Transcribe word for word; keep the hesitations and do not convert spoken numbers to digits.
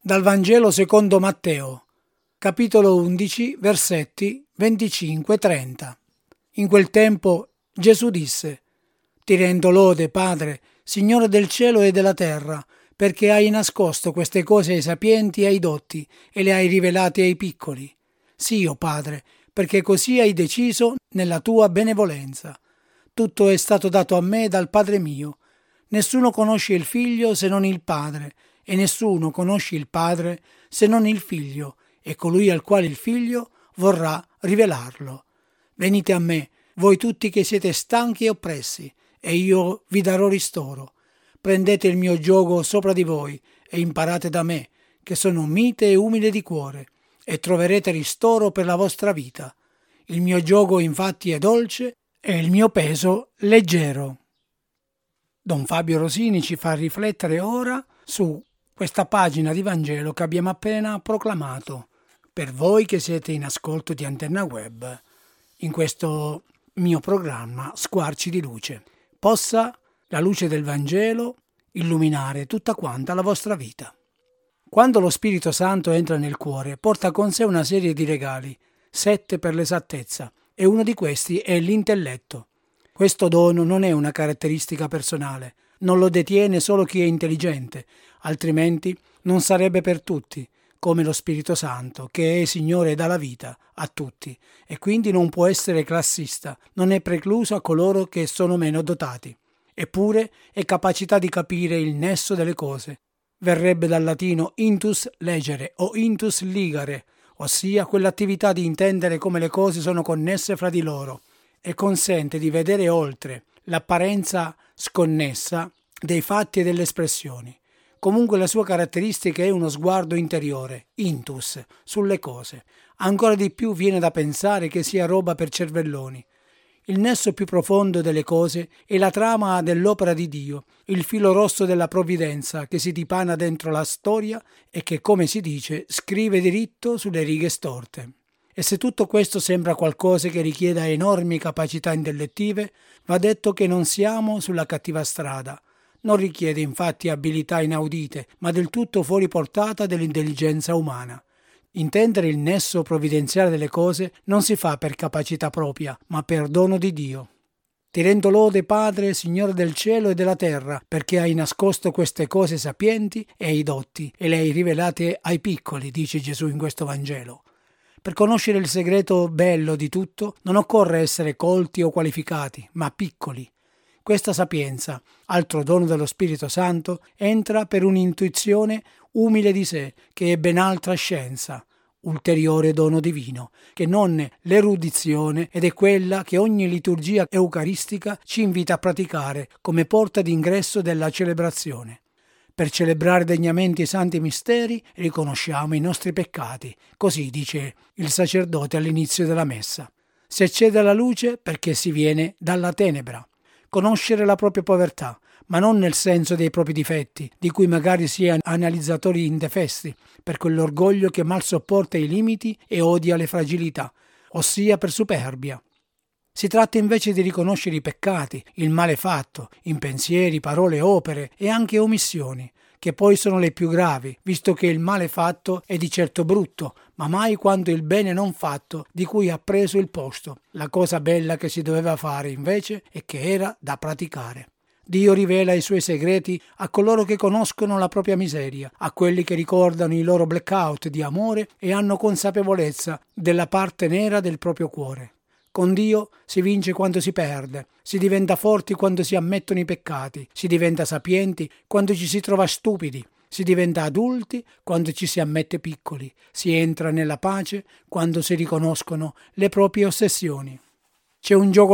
Dal Vangelo secondo Matteo, capitolo undici, versetti venticinque trenta. In quel tempo Gesù disse: Ti rendo lode, Padre, Signore del cielo e della terra, perché hai nascosto queste cose ai sapienti e ai dotti e le hai rivelate ai piccoli. Sì, o Padre, perché così hai deciso nella tua benevolenza. Tutto è stato dato a me dal Padre mio. Nessuno conosce il Figlio se non il Padre, e nessuno conosce il Padre se non il Figlio, e colui al quale il Figlio vorrà rivelarlo. Venite a me, voi tutti che siete stanchi e oppressi, e io vi darò ristoro. Prendete il mio giogo sopra di voi e imparate da me, che sono mite e umile di cuore, e troverete ristoro per la vostra vita. Il mio giogo infatti è dolce e il mio peso leggero. Don Fabio Rosini ci fa riflettere ora su questa pagina di Vangelo che abbiamo appena proclamato per voi che siete in ascolto di Antenna Web in questo mio programma Squarci di Luce. Possa la luce del Vangelo illuminare tutta quanta la vostra vita. Quando lo Spirito Santo entra nel cuore, porta con sé una serie di regali, sette per l'esattezza, e uno di questi è l'intelletto. Questo dono non è una caratteristica personale, non lo detiene solo chi è intelligente, altrimenti non sarebbe per tutti, come lo Spirito Santo, che è Signore e dà la vita a tutti, e quindi non può essere classista, non è precluso a coloro che sono meno dotati. Eppure è capacità di capire il nesso delle cose. Verrebbe dal latino intus legere o intus ligare, ossia quell'attività di intendere come le cose sono connesse fra di loro, e consente di vedere oltre l'apparenza sconnessa dei fatti e delle espressioni. Comunque la sua caratteristica è uno sguardo interiore, intus, sulle cose. Ancora di più viene da pensare che sia roba per cervelloni. Il nesso più profondo delle cose è la trama dell'opera di Dio, il filo rosso della provvidenza che si dipana dentro la storia e che, come si dice, scrive diritto sulle righe storte. E se tutto questo sembra qualcosa che richieda enormi capacità intellettive, va detto che non siamo sulla cattiva strada. Non richiede infatti abilità inaudite, ma del tutto fuori portata dell'intelligenza umana. Intendere il nesso provvidenziale delle cose non si fa per capacità propria, ma per dono di Dio. Ti rendo lode, Padre, Signore del cielo e della terra, perché hai nascosto queste cose sapienti e ai dotti e le hai rivelate ai piccoli, dice Gesù in questo Vangelo. Per conoscere il segreto bello di tutto non occorre essere colti o qualificati, ma piccoli. Questa sapienza, altro dono dello Spirito Santo, entra per un'intuizione umile di sé, che è ben altra scienza, ulteriore dono divino, che non l'erudizione, ed è quella che ogni liturgia eucaristica ci invita a praticare come porta d'ingresso della celebrazione. Per celebrare degnamente i santi misteri riconosciamo i nostri peccati, così dice il sacerdote all'inizio della messa. Si accede alla luce perché si viene dalla tenebra. Conoscere la propria povertà, ma non nel senso dei propri difetti, di cui magari si è analizzatori indefessi, per quell'orgoglio che mal sopporta i limiti e odia le fragilità, ossia per superbia. Si tratta invece di riconoscere i peccati, il male fatto, in pensieri, parole, opere e anche omissioni, che poi sono le più gravi, visto che il male fatto è di certo brutto, ma mai quanto il bene non fatto di cui ha preso il posto. La cosa bella che si doveva fare invece e che era da praticare. Dio rivela i suoi segreti a coloro che conoscono la propria miseria, a quelli che ricordano i loro blackout di amore e hanno consapevolezza della parte nera del proprio cuore. Con Dio si vince quando si perde, si diventa forti quando si ammettono i peccati, si diventa sapienti quando ci si trova stupidi, si diventa adulti quando ci si ammette piccoli, si entra nella pace quando si riconoscono le proprie ossessioni. C'è un gioco